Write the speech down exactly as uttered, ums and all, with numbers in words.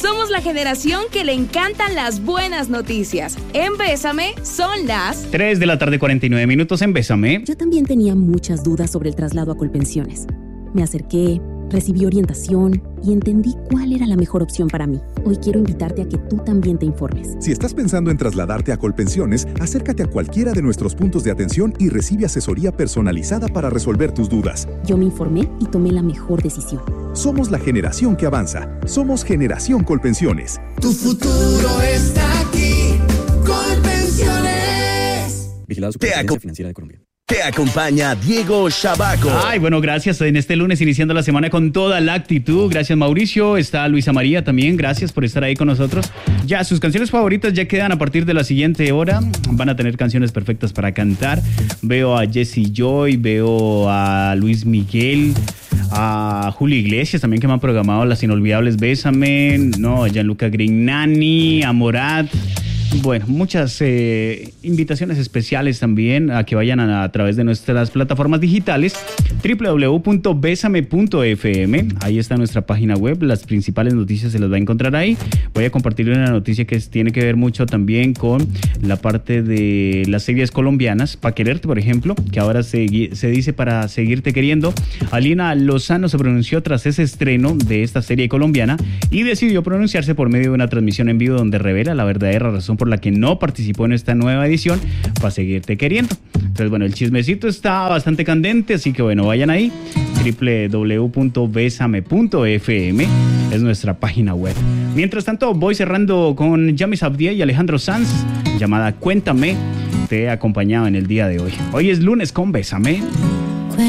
Somos la generación que le encantan las buenas noticias. En Bésame son las tres de la tarde, cuarenta y nueve minutos en Bésame. Yo también tenía muchas dudas sobre el traslado a Colpensiones. Me acerqué, recibí orientación y entendí cuál era la mejor opción para mí. Hoy quiero invitarte a que tú también te informes. Si estás pensando en trasladarte a Colpensiones, acércate a cualquiera de nuestros puntos de atención y recibe asesoría personalizada para resolver tus dudas. Yo me informé y tomé la mejor decisión. Somos la generación que avanza. Somos Generación Colpensiones. Tu futuro está aquí. Colpensiones. Vigilado Superintendencia Financiera de Colombia. Te acompaña Diego Shabaco. Ay, bueno, gracias en este lunes iniciando la semana con toda la actitud. Gracias, Mauricio. Está Luisa María también. Gracias por estar ahí con nosotros. Ya, sus canciones favoritas ya quedan a partir de la siguiente hora. Van a tener canciones perfectas para cantar. Veo a Jesse Joy, veo a Luis Miguel, a Julio Iglesias también, que me han programado las inolvidables Bésame, no, a Gianluca Grignani, a Morat. Bueno, muchas eh, invitaciones especiales también a que vayan a, a través de nuestras plataformas digitales, doble u doble u doble u punto besame punto efe eme. Ahí está nuestra página web, las principales noticias se las va a encontrar ahí. Voy a compartir una noticia que es, tiene que ver mucho también con la parte de las series colombianas. Pa' Quererte, por ejemplo, que ahora se, se dice Para Seguirte Queriendo. Alina Lozano se pronunció tras ese estreno de esta serie colombiana y decidió pronunciarse por medio de una transmisión en vivo donde revela la verdadera razón por la que no participó en esta nueva edición, para seguirte queriendo. Entonces, bueno, el chismecito está bastante candente, así que bueno, vayan ahí. doble u doble u doble u punto besame punto efe eme es nuestra página web. Mientras tanto, voy cerrando con Yamis Abdiel y Alejandro Sanz, llamada Cuéntame. Te he acompañado en el día de hoy. Hoy es lunes con Bésame.